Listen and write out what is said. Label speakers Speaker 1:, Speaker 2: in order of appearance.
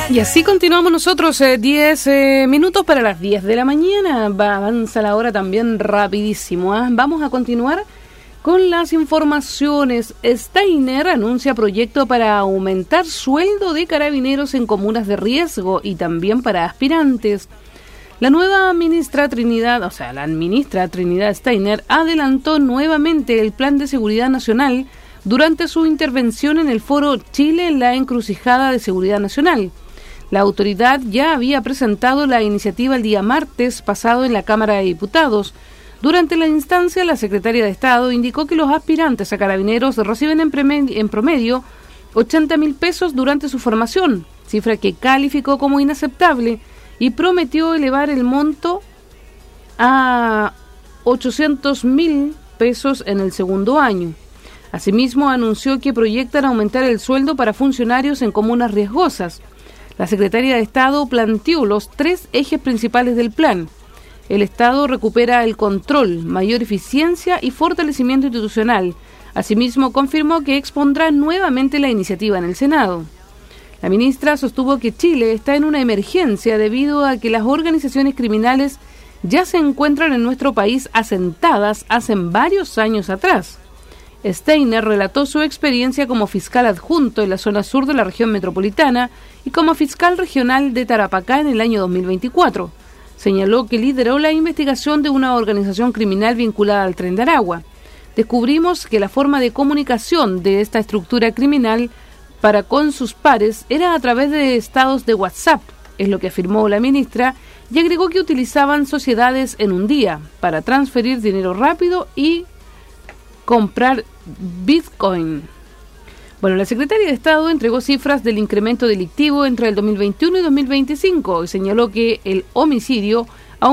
Speaker 1: Y así continuamos nosotros, 10 minutos para las 10 de la mañana. Avanza la hora también rapidísimo. Vamos a continuar con las informaciones. Steiner anuncia proyecto para aumentar sueldo de carabineros en comunas de riesgo y también para aspirantes. La ministra Trinidad Steiner adelantó nuevamente el Plan de Seguridad Nacional durante su intervención en el foro Chile en la Encrucijada de Seguridad Nacional. La autoridad ya había presentado la iniciativa el día martes pasado en la Cámara de Diputados. Durante la instancia, la secretaria de Estado indicó que los aspirantes a carabineros reciben en promedio 80.000 pesos durante su formación, cifra que calificó como inaceptable y prometió elevar el monto a 800.000 pesos en el segundo año. Asimismo, anunció que proyectan aumentar el sueldo para funcionarios en comunas riesgosas. La secretaria de Estado planteó los 3 ejes principales del plan. El Estado recupera el control, mayor eficiencia y fortalecimiento institucional. Asimismo, confirmó que expondrá nuevamente la iniciativa en el Senado. La ministra sostuvo que Chile está en una emergencia debido a que las organizaciones criminales ya se encuentran en nuestro país asentadas hace varios años atrás. Steiner relató su experiencia como fiscal adjunto en la zona sur de la región metropolitana y como fiscal regional de Tarapacá en el año 2024. Señaló que lideró la investigación de una organización criminal vinculada al Tren de Aragua. Descubrimos que la forma de comunicación de esta estructura criminal para con sus pares era a través de estados de WhatsApp, es lo que afirmó la ministra, y agregó que utilizaban sociedades en un día para transferir dinero rápido y comprar Bitcoin. La secretaria de Estado entregó cifras del incremento delictivo entre el 2021 y 2025 y señaló que el homicidio